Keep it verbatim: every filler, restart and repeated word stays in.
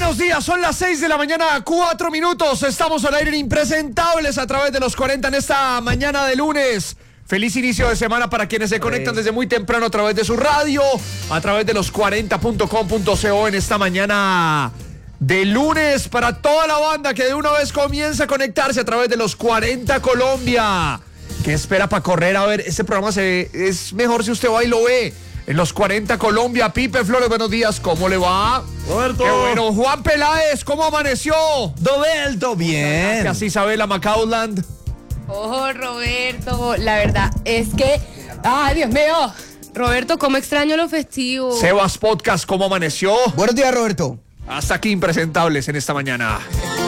buenos días, son las seis de la mañana, cuatro minutos. Estamos al aire en Impresentables a través de los cuarenta en esta mañana de lunes. Feliz inicio de semana para quienes se conectan desde muy temprano a través de su radio, a través de los cuarenta punto com punto co en esta mañana de lunes. Para toda la banda que de una vez comienza a conectarse a través de los cuarenta Colombia. ¿Qué espera para correr? A ver, este programa se, es mejor si usted va y lo ve. En los cuarenta Colombia, Pipe Flores, buenos días, ¿cómo le va? Roberto. Qué bueno. Juan Peláez, ¿cómo amaneció? Roberto, bien. Casi Isabela Macaulland. Oh, Roberto, la verdad es que... ¡Ay, Dios mío! Roberto, ¿cómo extraño lo festivo? Sebas Podcast, ¿cómo amaneció? Buenos días, Roberto. Hasta aquí Impresentables en esta mañana.